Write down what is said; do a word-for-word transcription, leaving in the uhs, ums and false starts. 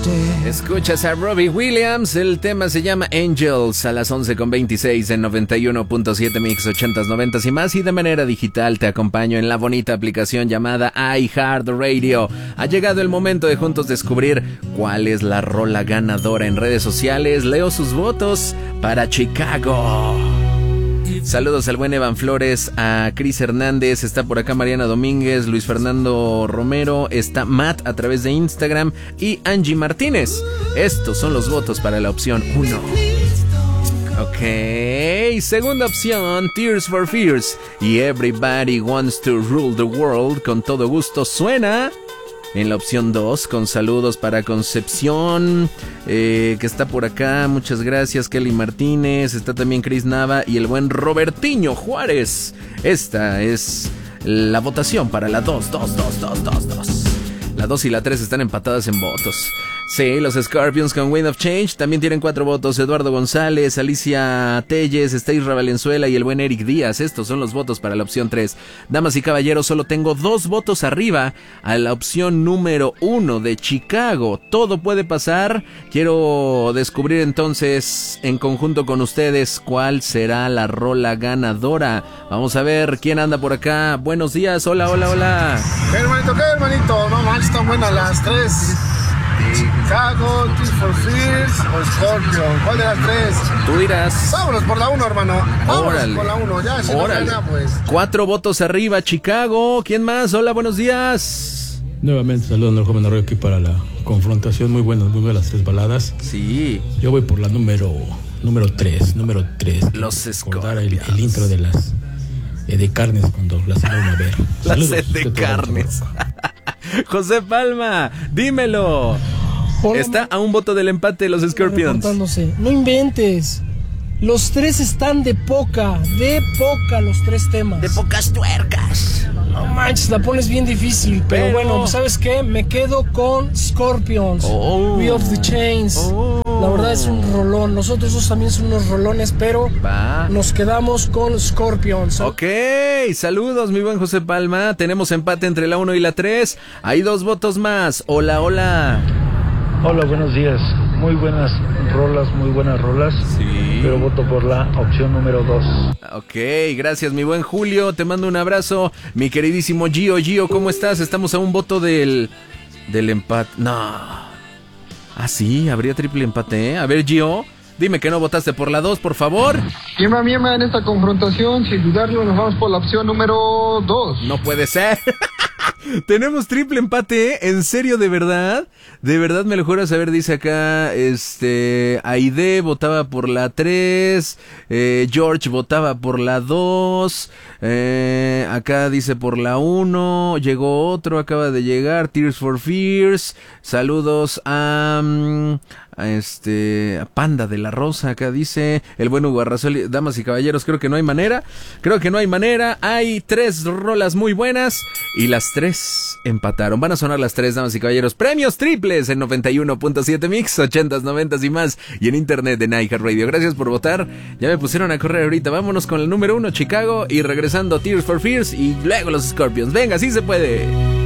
Escuchas a Robbie Williams, el tema se llama Angels, a las once con veintiséis en noventa y uno punto siete Mix ochentas, noventas y más, y de manera digital te acompaño en la bonita aplicación llamada iHeartRadio. Ha llegado el momento de juntos descubrir cuál es la rola ganadora en redes sociales. Leo sus votos para Chicago. Saludos al buen Evan Flores, a Cris Hernández, está por acá Mariana Domínguez, Luis Fernando Romero, está Matt a través de Instagram y Angie Martínez. Estos son los votos para la opción uno. Ok, segunda opción, Tears for Fears y Everybody Wants to Rule the World, con todo gusto suena. En la opción dos, con saludos para Concepción, eh, que está por acá, muchas gracias, Kelly Martínez, está también Cris Nava y el buen Robertiño Juárez. Esta es la votación para la dos, dos, dos, dos, dos, dos. La dos y la tres están empatadas en votos. Sí, los Scorpions con Wind of Change también tienen cuatro votos. Eduardo González, Alicia Telles, está Isra Valenzuela y el buen Eric Díaz. Estos son los votos para la opción tres. Damas y caballeros, solo tengo dos votos arriba a la opción número uno de Chicago. Todo puede pasar. Quiero descubrir entonces en conjunto con ustedes cuál será la rola ganadora. Vamos a ver quién anda por acá. Buenos días, hola, hola, hola. ¿Qué hermanito, qué hermanito? No manches, están buenas las tres. Chicago, Tears for Fears o Scorpion. ¿Cuál de las tres? Tú dirás. Vámonos por la uno, hermano. Vámonos Órale. por la uno. Ya, si no gana, pues. Cuatro votos arriba, Chicago. ¿Quién más? Hola, buenos días. Nuevamente saludando al joven Arroyo aquí para la confrontación. Muy buenas, muy buenas las tres baladas. Sí. Yo voy por la número número tres, número tres. Los Scorpions. El, el intro de las eh, de carnes cuando las salieron a ver. Las Saludos, de carnes. José Palma, dímelo. Hola. Está a un voto del empate de los Scorpions. No inventes. Los tres están de poca, de poca los tres temas. De pocas tuercas. No manches, la pones bien difícil. Pero, pero... bueno, ¿sabes qué? Me quedo con Scorpions. Oh. We of the Chains. Oh. La verdad es un rolón. Nosotros dos también son unos rolones, pero Va. nos quedamos con Scorpions. Ok, saludos mi buen José Palma. Tenemos empate entre la uno y la tres. Hay dos votos más. Hola, hola. Hola, buenos días. Muy buenas rolas, muy buenas rolas. Sí. Pero voto por la opción número dos. Ok, gracias mi buen Julio. Te mando un abrazo. Mi queridísimo Gio. Gio, ¿cómo estás? Estamos a un voto del... del empate. No. Ah, sí, habría triple empate, ¿eh? A ver, Gio, dime que no votaste por la dos, por favor. Miema, miema, en esta confrontación, sin dudarlo, nos vamos por la opción número dos. No puede ser. Tenemos triple empate, ¿eh? ¿En serio, de verdad? De verdad me lo juras. A ver, dice acá, este, Aide votaba por la tres, eh, George votaba por la dos, eh, acá dice por la uno, llegó otro, acaba de llegar, Tears for Fears, saludos a... Um, a este a Panda de la Rosa, acá dice el buen Hugo Arrazoli. Damas y caballeros, creo que no hay manera, creo que no hay manera, hay tres rolas muy buenas y las tres empataron. Van a sonar las tres, damas y caballeros, premios triples en noventa y uno punto siete Mix, ochentas, noventas y más, y en internet en iHeartRadio. Gracias por votar, ya me pusieron a correr ahorita. Vámonos con el número uno, Chicago, y regresando Tears for Fears y luego los Scorpions. Venga, sí se puede.